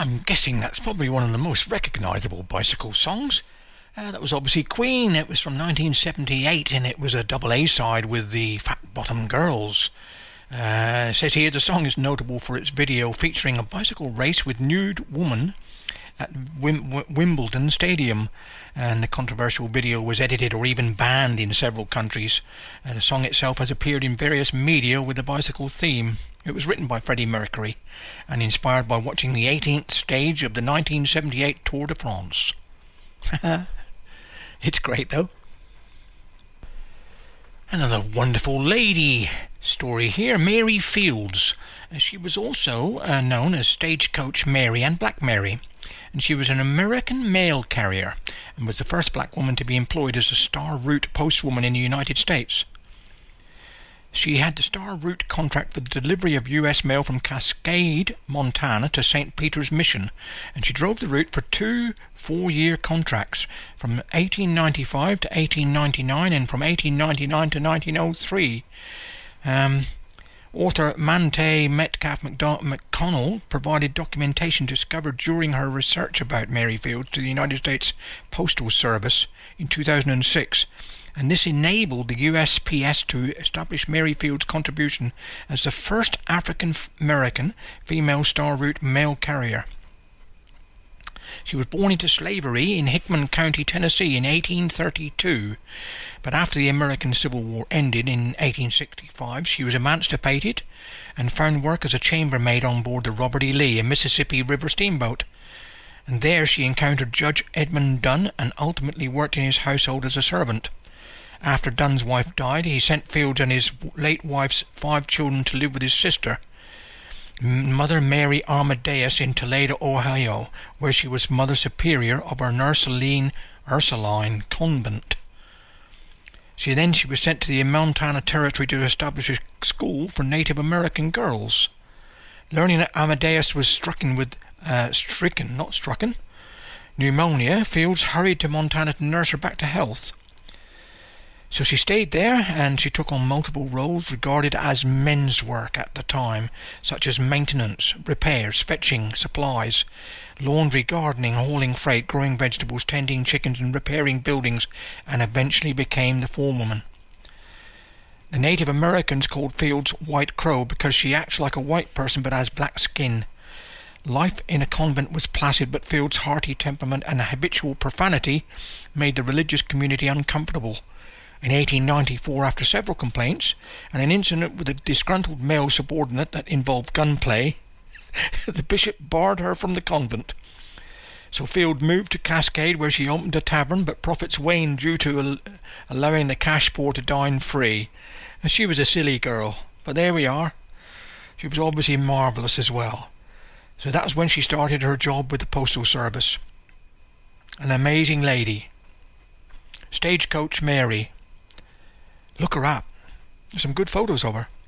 I'm guessing that's probably one of the most recognisable bicycle songs. That was obviously Queen. It was from 1978 and it was a double A-side with the Fat Bottom Girls. It says here the song is notable for its video featuring a bicycle race with nude woman at Wimbledon Stadium, and the controversial video was edited or even banned in several countries. The song itself has appeared in various media with the bicycle theme. It was written by Freddie Mercury and inspired by watching the 18th stage of the 1978 Tour de France. It's great though. Another wonderful lady story here, Mary Fields. She was also known as Stagecoach Mary and Black Mary, and she was an American mail carrier and was the first black woman to be employed as a Star Route postwoman in the United States. She had the Star Route contract for the delivery of U.S. mail from Cascade, Montana to St. Peter's Mission, and she drove the route for 2 4-year contracts from 1895 to 1899 and from 1899 to 1903. Author Mante Metcalf McConnell provided documentation discovered during her research about Mary Fields to the United States Postal Service in 2006, and this enabled the USPS to establish Mary Fields' contribution as the first African-American female Star Route mail carrier. She was born into slavery in Hickman County, Tennessee in 1832, but after the American Civil War ended in 1865, she was emancipated and found work as a chambermaid on board the Robert E. Lee, a Mississippi River steamboat. And there she encountered Judge Edmund Dunn and ultimately worked in his household as a servant. After Dunn's wife died, he sent Fields and his late wife's 5 children to live with his sister, Mother Mary Amadeus, in Toledo, Ohio, where she was Mother Superior of an Ursuline convent. She was sent to the Montana Territory to establish a school for Native American girls. Learning that Amadeus was stricken with pneumonia, Fields hurried to Montana to nurse her back to health. So she stayed there, and she took on multiple roles regarded as men's work at the time, such as maintenance, repairs, fetching supplies, laundry, gardening, hauling freight, growing vegetables, tending chickens and repairing buildings, and eventually became the forewoman. The Native Americans called Fields White Crow because she acts like a white person but has black skin. Life in a convent was placid, but Fields' hearty temperament and habitual profanity made the religious community uncomfortable. In 1894, after several complaints and an incident with a disgruntled male subordinate that involved gunplay, the bishop barred her from the convent. So Field moved to Cascade, where she opened a tavern, but profits waned due to allowing the cash poor to dine free. And she was a silly girl, but there we are. She was obviously marvellous as well. So that was when she started her job with the Postal Service. An amazing lady. Stagecoach Mary. Look her up. There's some good photos of her.